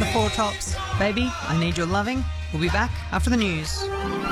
Four Tops. Baby, I Need Your Loving. We'll be back after the news.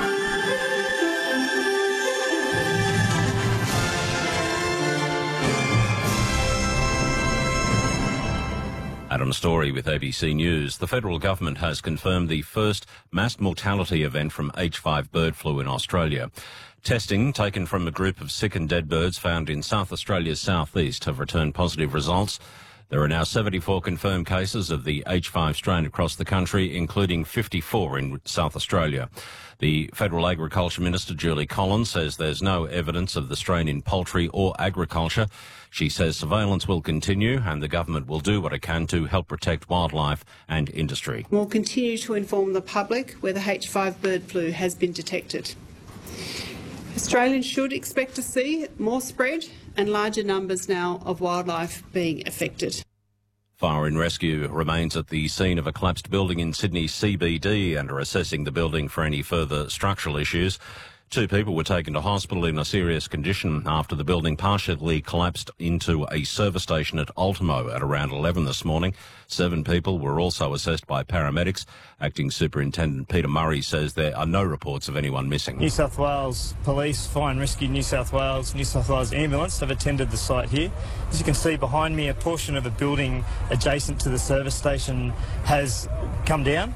Adam Story with ABC News. The federal government has confirmed the first mass mortality event from H5 bird flu in Australia. Testing taken from a group of sick and dead birds found in South Australia's southeast have returned positive results. There are now 74 confirmed cases of the H5 strain across the country, including 54 in South Australia. The Federal Agriculture Minister, Julie Collins, says there's no evidence of the strain in poultry or agriculture. She says surveillance will continue and the government will do what it can to help protect wildlife and industry. We'll continue to inform the public where the H5 bird flu has been detected. Australians should expect to see more spread and larger numbers now of wildlife being affected. Fire and Rescue remains at the scene of a collapsed building in Sydney CBD and are assessing the building for any further structural issues. 2 people were taken to hospital in a serious condition after the building partially collapsed into a service station at Ultimo at around 11 this morning. 7 people were also assessed by paramedics. Acting Superintendent Peter Murray says there are no reports of anyone missing. New South Wales Police, Fire and Rescue New South Wales Ambulance have attended the site here. As you can see behind me, a portion of a building adjacent to the service station has come down.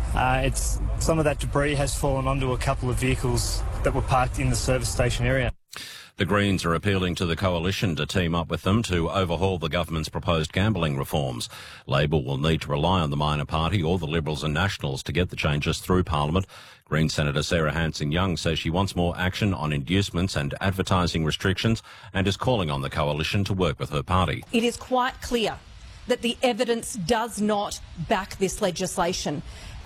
Some of that debris has fallen onto a couple of vehicles that were parked in the service station area. The Greens are appealing to the coalition to team up with them to overhaul the government's proposed gambling reforms. Labor will need to rely on the minor party or the Liberals and Nationals to get the changes through Parliament. Green Senator Sarah Hanson-Young says she wants more action on inducements and advertising restrictions and is calling on the coalition to work with her party. It is quite clear that the evidence does not back this legislation.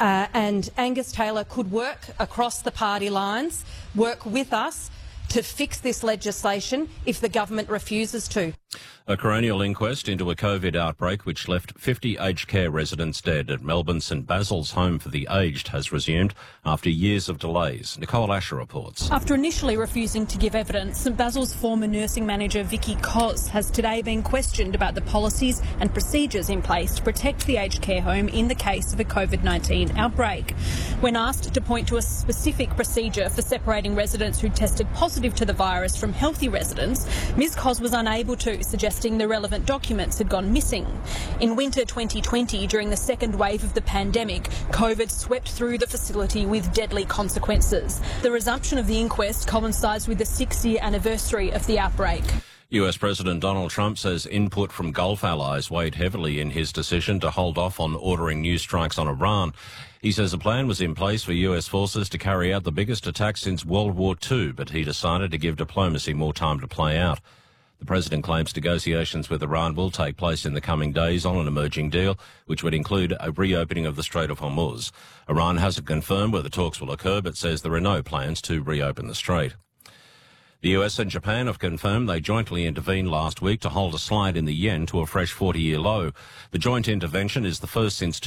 And Angus Taylor could work across the party lines, work with us to fix this legislation if the government refuses to. A coronial inquest into a COVID outbreak which left 50 aged care residents dead at Melbourne St Basil's Home for the Aged has resumed after years of delays. Nicole Asher reports. After initially refusing to give evidence, St Basil's former nursing manager Vicky Cos has today been questioned about the policies and procedures in place to protect the aged care home in the case of a COVID-19 outbreak. When asked to point to a specific procedure for separating residents who tested positive to the virus from healthy residents, Ms Cos was unable to, suggesting the relevant documents had gone missing. In winter 2020, during the second wave of the pandemic, COVID swept through the facility with deadly consequences. The resumption of the inquest coincides with the 6-year anniversary of the outbreak. US President Donald Trump says input from Gulf allies weighed heavily in his decision to hold off on ordering new strikes on Iran. He says a plan was in place for US forces to carry out the biggest attack since World War II, but he decided to give diplomacy more time to play out. The president claims negotiations with Iran will take place in the coming days on an emerging deal, which would include a reopening of the Strait of Hormuz. Iran hasn't confirmed whether talks will occur, but says there are no plans to reopen the strait. The US and Japan have confirmed they jointly intervened last week to hold a slide in the yen to a fresh 40-year low. The joint intervention is the first since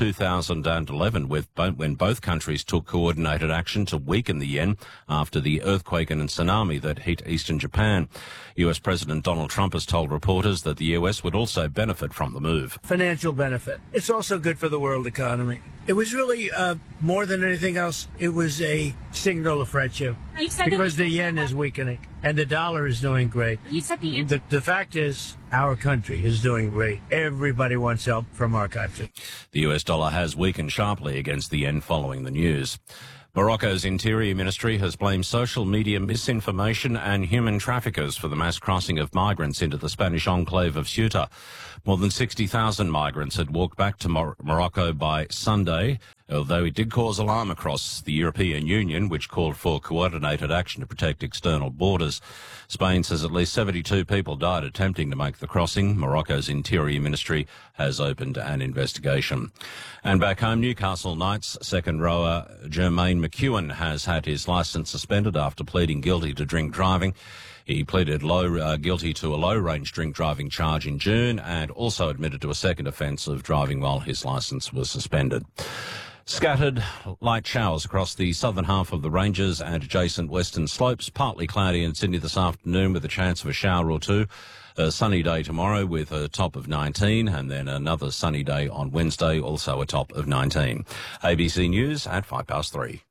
2011, when both countries took coordinated action to weaken the yen after the earthquake and tsunami that hit eastern Japan. US President Donald Trump has told reporters that the US would also benefit from the move. Financial benefit. It's also good for the world economy. It was really, more than anything else, it was a signal of friendship because the yen is weakening and the dollar is doing great. The fact is, our country is doing great. Everybody wants help from our country. The US dollar has weakened sharply against the yen following the news. Morocco's Interior Ministry has blamed social media misinformation and human traffickers for the mass crossing of migrants into the Spanish enclave of Ceuta. More than 60,000 migrants had walked back to Morocco by Sunday, although it did cause alarm across the European Union, which called for coordinated action to protect external borders. Spain says at least 72 people died attempting to make the crossing. Morocco's Interior Ministry has opened an investigation. And back home, Newcastle Knights second rower Jermaine McEwen has had his licence suspended after pleading guilty to drink driving. He pleaded guilty to a low-range drink driving charge in June and also admitted to a second offence of driving while his licence was suspended. Scattered light showers across the southern half of the ranges and adjacent western slopes. Partly cloudy in Sydney this afternoon with a chance of a shower or two. A sunny day tomorrow with a top of 19, and then another sunny day on Wednesday, also a top of 19. ABC News at 3:05.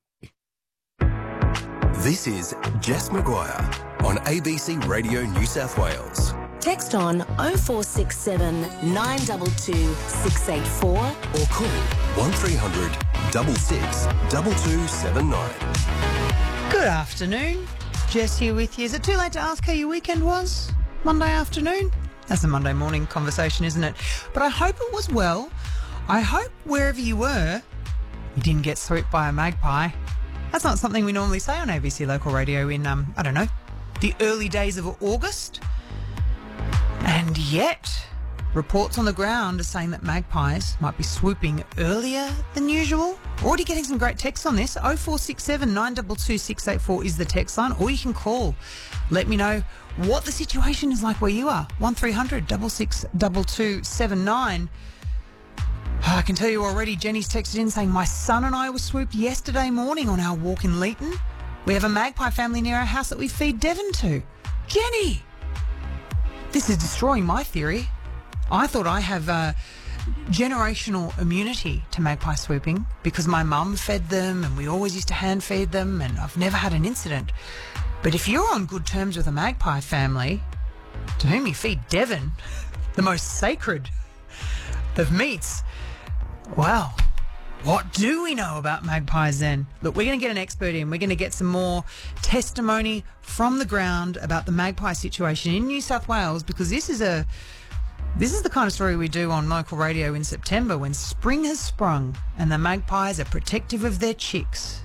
This is Jess Maguire on ABC Radio New South Wales. Text on 0467 922 684 Or call 1300 66 2279. Good afternoon. Jess here with you. Is it too late to ask how your weekend was? Monday afternoon? That's a Monday morning conversation, isn't it? But I hope it was well. I hope wherever you were, you didn't get swooped by a magpie. That's not something we normally say on ABC Local Radio in, the early days of August. And yet, reports on the ground are saying that magpies might be swooping earlier than usual. Already getting some great texts on this. 0467 922 684 is the text line, or you can call. Let me know what the situation is like where you are. 1300 66 2279. I can tell you already, Jenny's texted in saying, my son and I were swooped yesterday morning on our walk in Leeton. We have a magpie family near our house that we feed Devon to. Jenny! This is destroying my theory. I thought I have generational immunity to magpie swooping because my mum fed them and we always used to hand feed them and I've never had an incident. But if you're on good terms with a magpie family, to whom you feed Devon, the most sacred of meats, wow, what do we know about magpies then? Look, we're going to get an expert in. We're going to get some more testimony from the ground about the magpie situation in New South Wales, because this is the kind of story we do on local radio in September when spring has sprung and the magpies are protective of their chicks.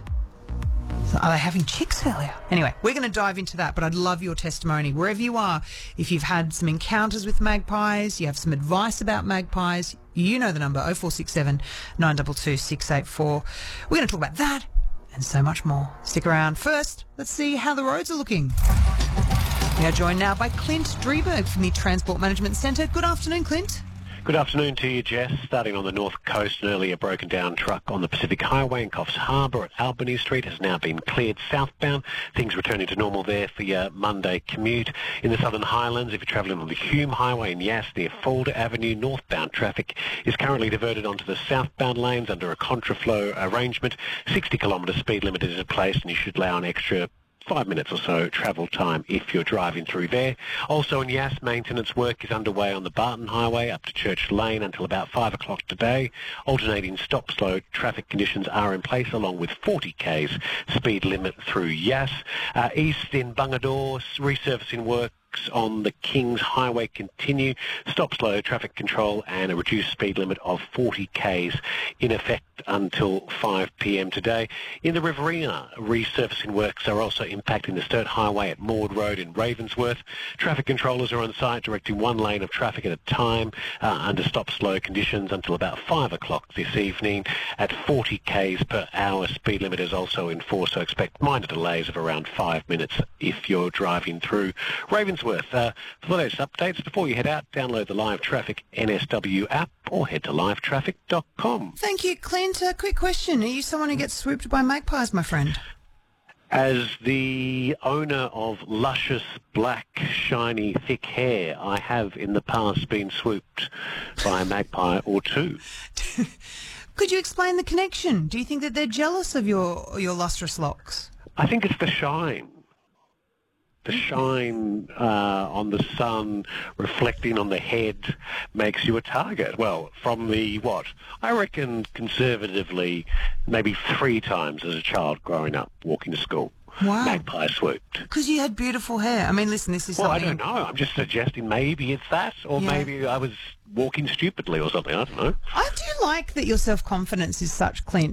So are they having chicks earlier? Anyway, we're going to dive into that, but I'd love your testimony wherever you are. If you've had some encounters with magpies, you have some advice about magpies, you know the number, 0467 922 684. We're going to talk about that and so much more. Stick around. First, let's see how the roads are looking. We are joined now by Clint Drieberg from the Transport Management Centre. Good afternoon, Clint. Good afternoon to you, Jess. Starting on the north coast, an earlier broken down truck on the Pacific Highway in Coffs Harbour at Albany Street has now been cleared southbound. Things returning to normal there for your Monday commute. In the Southern Highlands, if you're travelling on the Hume Highway in Yass near Fulda Avenue, northbound traffic is currently diverted onto the southbound lanes under a contraflow arrangement. 60 kilometre speed limit is in place and you should allow an extra 5 minutes or so travel time if you're driving through there. Also in Yass, maintenance work is underway on the Barton Highway up to Church Lane until about 5 o'clock today. Alternating stop-slow traffic conditions are in place along with 40 k's speed limit through Yass. East in Bungadore, resurfacing work on the Kings Highway continue. Stop-slow traffic control and a reduced speed limit of 40 k's in effect until 5 p.m. today. In the Riverina, resurfacing works are also impacting the Sturt Highway at Maud Road in Ravensworth. Traffic controllers are on site directing one lane of traffic at a time under stop-slow conditions until about 5 o'clock this evening. At 40 k's per hour, speed limit is also in force, so expect minor delays of around 5 minutes if you're driving through Ravensworth. For the latest updates, before you head out, download the Live Traffic NSW app or head to livetraffic.com. Thank you, Clint. A quick question. Are you someone who gets swooped by magpies, my friend? As the owner of luscious, black, shiny, thick hair, I have in the past been swooped by a magpie or two. Could you explain the connection? Do you think that they're jealous of your lustrous locks? I think it's the shine. The shine on the sun reflecting on the head makes you a target. Well, from the, I reckon conservatively, maybe 3 times as a child growing up, walking to school. Wow. Magpie swooped. Because you had beautiful hair. I mean, listen, this is something... Well, I don't know. I'm just suggesting maybe it's that, or maybe I was walking stupidly or something. I don't know. I do like that your self-confidence is such, Clint.